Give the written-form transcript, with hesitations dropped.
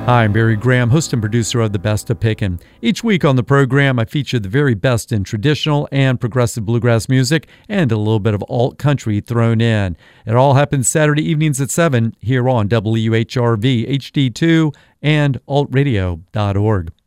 Hi, I'm Barry Graham, host and producer of The Best of Pickin'. Each week on the program, I feature the very best in traditional and progressive bluegrass music and a little bit of alt country thrown in. It all happens Saturday evenings at 7 here on WUHRV HD2 and altradio.org.